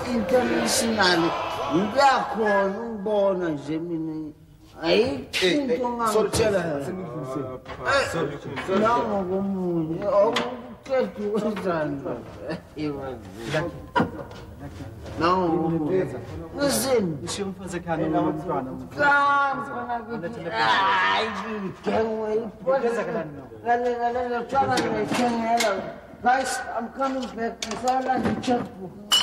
international ngiyakhona ngibona nje mina ayikho ngangitshela nango komunye okuqeda ukwenzani nango listen ushiye umfazi ekhaya nomntwana Guys, I'm coming back. I saw like a checkbook.